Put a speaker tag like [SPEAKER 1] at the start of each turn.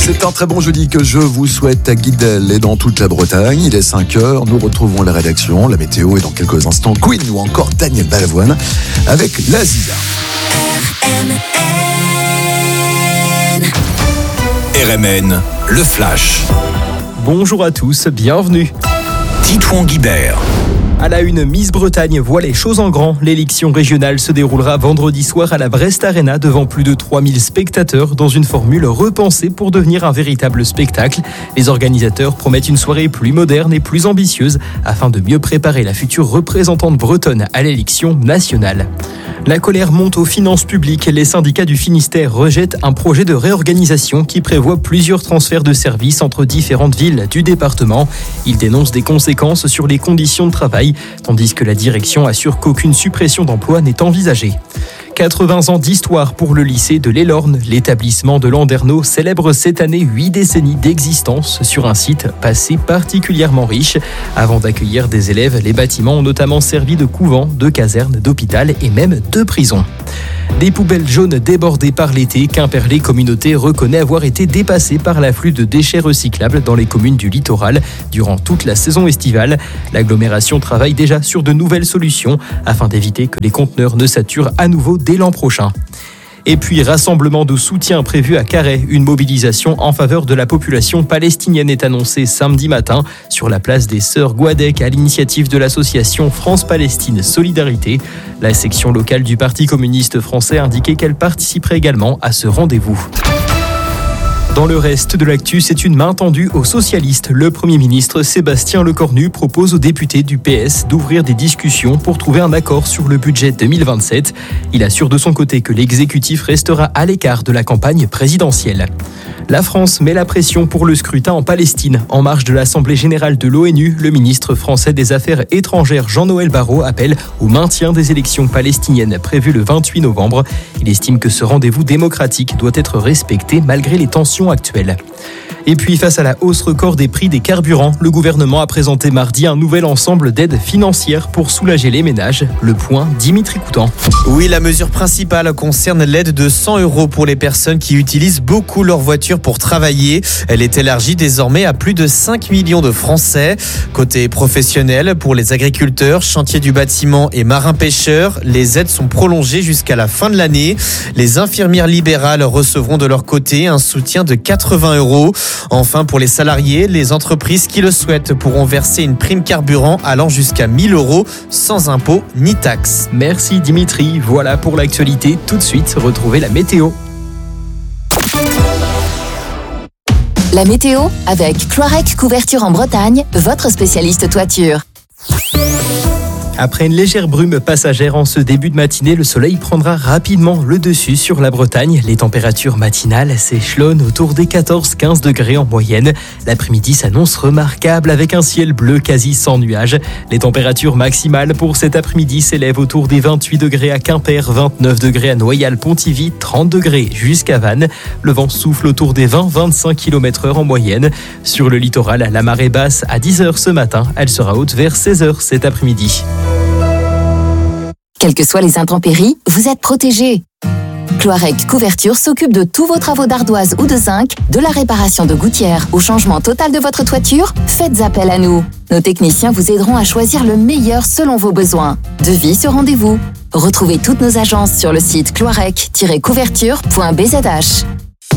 [SPEAKER 1] C'est un très bon jeudi que je vous souhaite à Guidel et dans toute la Bretagne. Il est 5h, nous retrouvons la rédaction, la météo et dans quelques instants Queen ou encore Daniel Balavoine avec la Ziza.
[SPEAKER 2] RMN, le Flash.
[SPEAKER 3] Bonjour à tous, bienvenue.
[SPEAKER 2] Titouan Guibert.
[SPEAKER 3] À la une, Miss Bretagne voit les choses en grand. L'élection régionale se déroulera vendredi soir à la Brest Arena devant plus de 3000 spectateurs dans une formule repensée pour devenir un véritable spectacle. Les organisateurs promettent une soirée plus moderne et plus ambitieuse afin de mieux préparer la future représentante bretonne à l'élection nationale. La colère monte aux finances publiques. Les syndicats du Finistère rejettent un projet de réorganisation qui prévoit plusieurs transferts de services entre différentes villes du département. Ils dénoncent des conséquences sur les conditions de travail, tandis que la direction assure qu'aucune suppression d'emplois n'est envisagée. 80 ans d'histoire pour le lycée de l'Elorne. L'établissement de Landerneau célèbre cette année 8 décennies d'existence sur un site passé particulièrement riche. Avant d'accueillir des élèves, les bâtiments ont notamment servi de couvent, de caserne, d'hôpital et même de prison. Des poubelles jaunes débordées par l'été, Quimperlé Communauté reconnaît avoir été dépassé par l'afflux de déchets recyclables dans les communes du littoral durant toute la saison estivale. L'agglomération travaille déjà sur de nouvelles solutions afin d'éviter que les conteneurs ne saturent à nouveau dès l'an prochain. Et puis, rassemblement de soutien prévu à Carhaix. Une mobilisation en faveur de la population palestinienne est annoncée samedi matin sur la place des Sœurs Guadec à l'initiative de l'association France-Palestine Solidarité. La section locale du Parti communiste français a indiqué qu'elle participerait également à ce rendez-vous. Dans le reste de l'actu, c'est une main tendue aux socialistes. Le Premier ministre Sébastien Lecornu propose aux députés du PS d'ouvrir des discussions pour trouver un accord sur le budget 2027. Il assure de son côté que l'exécutif restera à l'écart de la campagne présidentielle. La France met la pression pour le scrutin en Palestine. En marge de l'Assemblée générale de l'ONU, le ministre français des Affaires étrangères Jean-Noël Barrot appelle au maintien des élections palestiniennes prévues le 28 novembre. Il estime que ce rendez-vous démocratique doit être respecté malgré les tensions actuelles. Et puis, face à la hausse record des prix des carburants, le gouvernement a présenté mardi un nouvel ensemble d'aides financières pour soulager les ménages. Le point, Dimitri Coutan.
[SPEAKER 4] Oui, la mesure principale concerne l'aide de 100 € pour les personnes qui utilisent beaucoup leur voiture pour travailler. Elle est élargie désormais à plus de 5 millions de Français. Côté professionnel, pour les agriculteurs, chantiers du bâtiment et marins-pêcheurs, les aides sont prolongées jusqu'à la fin de l'année. Les infirmières libérales recevront de leur côté un soutien de 80 €. Enfin, pour les salariés, les entreprises qui le souhaitent pourront verser une prime carburant allant jusqu'à 1 000 € sans impôt ni taxes.
[SPEAKER 3] Merci Dimitri. Voilà pour l'actualité. Tout de suite, retrouvez la météo.
[SPEAKER 5] La météo avec Cloirec Couverture en Bretagne, votre spécialiste toiture.
[SPEAKER 3] Après une légère brume passagère en ce début de matinée, le soleil prendra rapidement le dessus sur la Bretagne. Les températures matinales s'échelonnent autour des 14-15 degrés en moyenne. L'après-midi s'annonce remarquable avec un ciel bleu quasi sans nuages. Les températures maximales pour cet après-midi s'élèvent autour des 28 degrés à Quimper, 29 degrés à Noyal-Pontivy, 30 degrés jusqu'à Vannes. Le vent souffle autour des 20-25 km/h en moyenne. Sur le littoral, la marée basse à 10h ce matin. Elle sera haute vers 16h cet après-midi.
[SPEAKER 5] Quelles que soient les intempéries, vous êtes protégés. Cloirec Couverture s'occupe de tous vos travaux d'ardoise ou de zinc, de la réparation de gouttières au changement total de votre toiture. Faites appel à nous. Nos techniciens vous aideront à choisir le meilleur selon vos besoins. Devis sur rendez-vous. Retrouvez toutes nos agences sur le site cloirec-couverture.bzh.